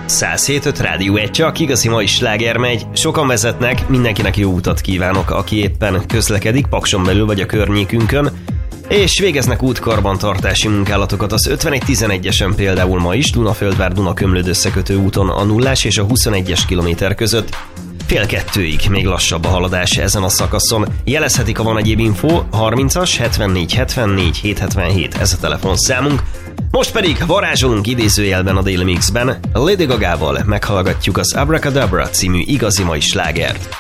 107.5 Rádió 1, csak igazi mai sláger megy. Sokan vezetnek, mindenkinek jó utat kívánok, aki éppen közlekedik, Pakson belül vagy a környékünkön, és végeznek útkarbantartási munkálatokat az 5111-esen például ma is, Dunaföldvár-Dunakömlőd összekötő úton a 0 és a 21-es kilométer között. 1:30 még lassabb a haladás ezen a szakaszon. Jelezhetik, ha van egyéb info, 30-as 74 74 777, ez a telefonszámunk. Most pedig varázsolunk idézőjelben a Daily Mixben, Lady Gagával meghallgatjuk az Abracadabra című igazi mai slágert.